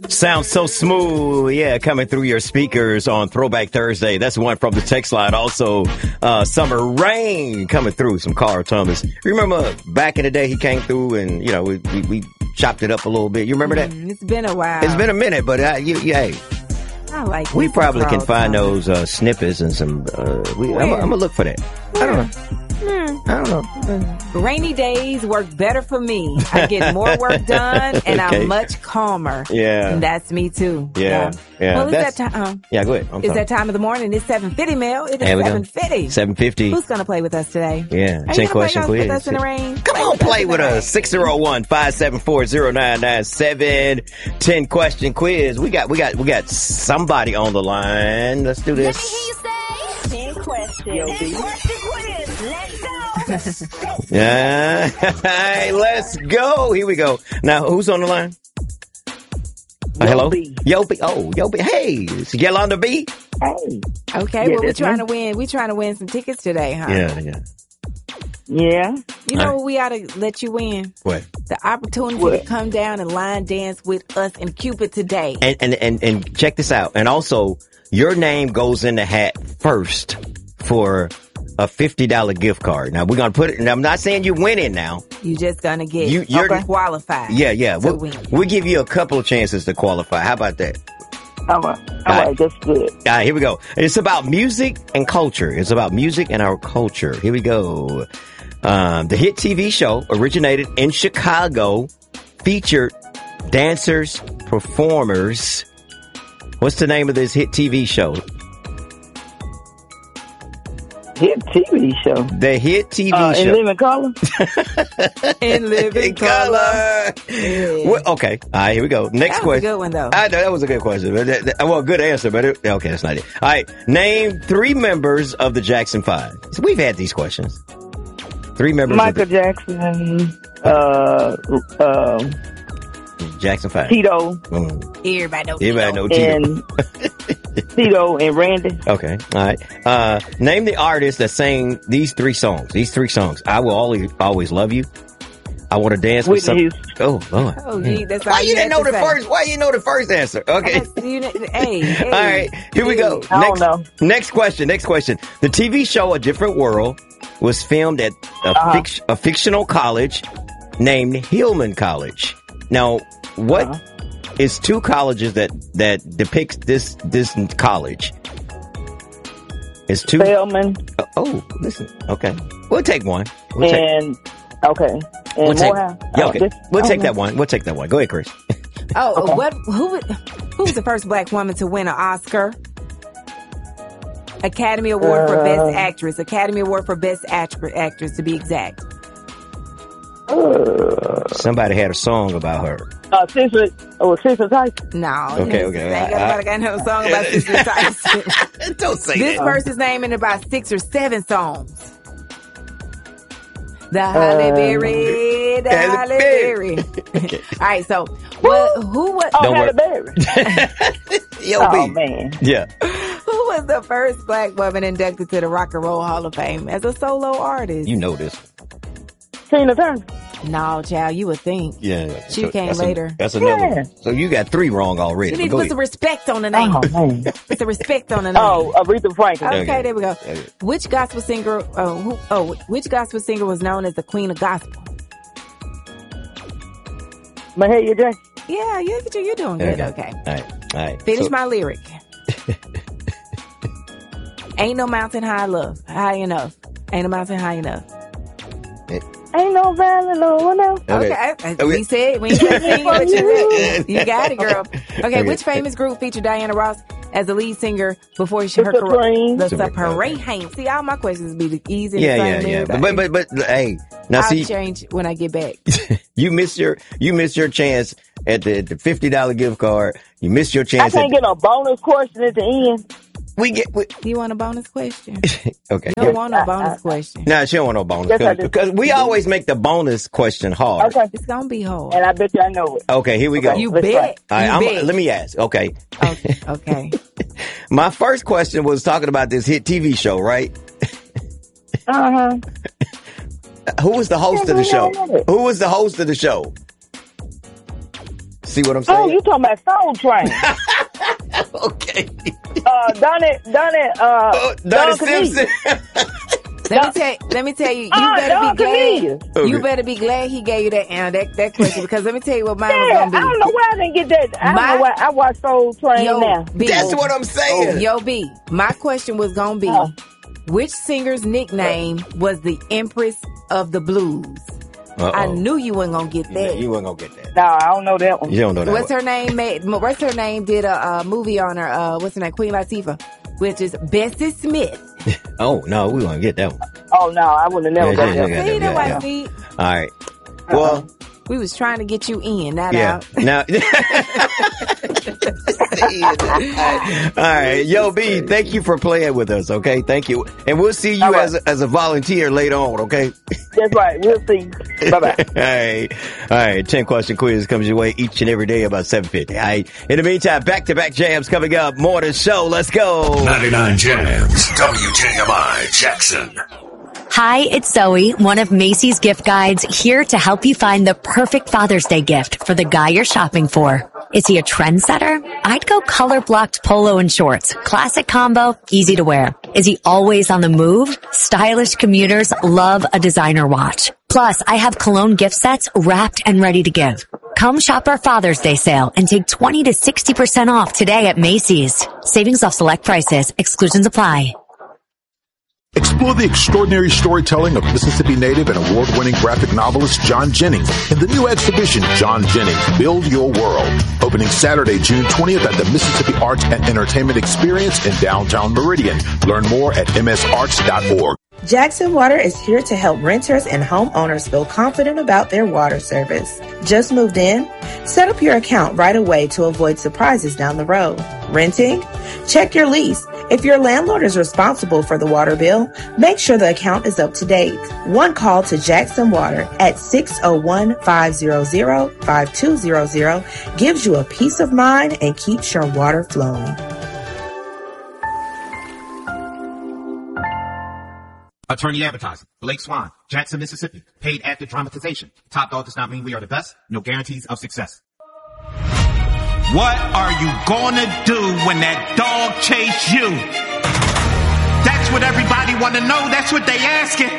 Sounds so smooth. Yeah, coming through your speakers on Throwback Thursday. That's one from the text line. Also, Summer Rain coming through. Some Carl Thomas. Remember back in the day he came through and, you know, we chopped it up a little bit. You remember that? It's been a while. It's been a minute, but hey. I like we probably Carl can find Thomas. those snippets and some. I'm gonna look for that. I don't know. I don't know. Rainy days work better for me. I get more work done, and Okay. I'm much calmer. Yeah. And that's me too. Yeah. Well, That's- it's that time. Yeah, go ahead. I'm It's sorry. that time of the morning. It's 7:50, Mel. It is There we go. 7:50. 7:50. Who's gonna play with us today? Yeah. Are 10 you gonna question play quiz. with us in the rain? Come on, play with us. 601-574-0997. 10 question quiz. We got somebody on the line. Let's do this. 10 questions. 10 question quiz. Let's go. Yeah. Hey, let's go. Here we go. Now, who's on the line? Hello? Yobi. Oh, Yobi. Hey, it's Yolanda B. Hey. Okay, well, we're trying to win. We're trying to win some tickets today, huh? Yeah. Yeah. You know what we ought to let you win? What? The opportunity to come down and line dance with us in Cupid today. And check this out. And also, your name goes in the hat first for a $50 gift card. Now we're gonna put it. And I'm not saying you're winning now. You just gonna get You're qualified. Yeah. to win. We'll give you a couple of chances to qualify. How about that? All right, that's good. All right, here we go. It's about music and culture. It's about music and our culture. Here we go. The hit TV show originated in Chicago, featured dancers, performers. What's the name of this hit TV show? Hit TV show. The hit TV show. In Living Color? In living color. Yeah. Well, okay. All right, here we go. Next That was a question. good one, though. I know that was a good question. But well, good answer, but okay, that's not it. All right. Name 3 members of the Jackson 5. So we've had these questions. 3 members Michael of Jackson, the Jackson 5. Tito, Everybody know Everybody know Tito. and Tito and Randy. Okay. All right. Name the artist that sang these 3 songs. These 3 songs. I Will Always Love You. I Want to Dance with Whitney Some. Oh, Lord. Oh, gee, that's Why all you didn't had know to the say. first? Why you know the first answer? Okay. Hey. All right, here we go. I don't know. Next question. The TV show A Different World was filmed at a fictional college named Hillman College. Now, what is 2 colleges that depicts this college? It's 2. Spelman. Oh, listen. Okay, we'll take one. And We'll take, Morehouse. yeah, okay. We'll take that one. one. We'll take that one. Go ahead, Chris. Oh, who was the first black woman to win an Oscar? Academy Award for Best Actress. Academy Award for Best Actress, to be exact. Somebody had a song about her. Cicely Tyson. No. Okay. Ain't got no song about Cicely Tyson. Don't say This that. person's name in about 6 or 7 songs. The Halle Berry, Halle Berry. All right, so who was? Don't Halle worry. Berry. Yo, Oh, B. man. Yeah. Who was the first black woman inducted to the Rock and Roll Hall of Fame as a solo artist? You know this. Tina Turner. No, child, you would think. Yeah. She came later. That's another Yeah. one. So you got 3 wrong already. You need to Go put ahead. some respect on the name. Oh, man. Put some respect on the name. Oh, Aretha Franklin. Okay, there we go. Okay. Which gospel singer? Which gospel singer was known as the Queen of Gospel? Mahalia Jackson. Yeah, you're doing good. Okay. All right. Finish So- my lyric. Ain't no mountain high enough. Ain't no mountain high enough. Ain't no valley low enough. Okay. Okay. We said we ain't gonna sing, but you got it, girl. Okay. Okay. Which famous group featured Diana Ross as the lead singer before her career? Supreme. The Supreme. Supreme. See, all my questions be easy. And Yeah. everybody. But hey, now I'll see, change when I get back. you missed your chance at the $50 gift card. You missed your I chance. can't get a bonus question at the end. You want a bonus question? Okay. You don't want no bonus question. No, she don't want no bonus Yes, I do. because we always make the bonus question hard. Okay. It's gonna be hard. And I bet you I know it. Okay, here we go. You Let's bet. All right, You bet. let me ask. Okay. Okay. My first question was talking about this hit TV show, right? Uh-huh. Who was the host of the show? Who was the host of the show? See what I'm saying? Oh, you talking about Soul Train? Okay. Donnie Simpson. Let me tell you, you better be glad. You better be glad he gave you that question, because let me tell you what mine was gonna be. I don't know why I didn't get that. I don't know why I watched Soul Train now. That's what I'm saying. Yo, B, my question was gonna be, which singer's nickname was the Empress of the Blues? I knew you weren't gonna get that. You weren't gonna get that. No, I don't know that one. You don't know that. What's her name? What's her name? Did a movie on her? What's her name? Queen Latifah, which is Bessie Smith. Oh no, we won't get that one. Oh no, I wouldn't have never got that. See. All right. Well, we was trying to get you in, not out. Now. All right, Yo B, thank you for playing with us. Okay, thank you, and we'll see you as a volunteer later on. Okay. That's right. We'll see. Bye bye. All right. 10 question quiz comes your way each and every day about 7:50. All right. In the meantime, back-to-back jams coming up. More to show. Let's go. 99 Jams, WJMI Jackson. Hi, it's Zoe, one of Macy's gift guides, here to help you find the perfect Father's Day gift for the guy you're shopping for. Is he a trendsetter? I'd go color-blocked polo and shorts. Classic combo, easy to wear. Is he always on the move? Stylish commuters love a designer watch. Plus, I have cologne gift sets wrapped and ready to give. Come shop our Father's Day sale and take 20 to 60% off today at Macy's. Savings off select prices. Exclusions apply. Explore the extraordinary storytelling of Mississippi native and award-winning graphic novelist John Jennings in the new exhibition, John Jennings, Build Your World, opening Saturday, June 20th at the Mississippi Arts and Entertainment Experience in downtown Meridian. Learn more at msarts.org. Jackson Water is here to help renters and homeowners feel confident about their water service. Just moved in? Set up your account right away to avoid surprises down the road. Renting? Check your lease. If your landlord is responsible for the water bill, make sure the account is up to date. One call to Jackson Water at 601-500-5200 gives you a peace of mind and keeps your water flowing. Attorney advertising. Blake Swan, Jackson, Mississippi. Paid actor dramatization. Top dog does not mean we are the best. No guarantees of success. What are you gonna do when that dog chase you? That's what everybody wanna know. That's what they asking.